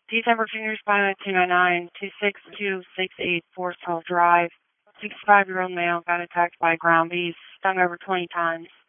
December Junior Spina 299 26268 Forest Hill Drive. 65-year-old male got attacked by a ground beast, stung over 20 times.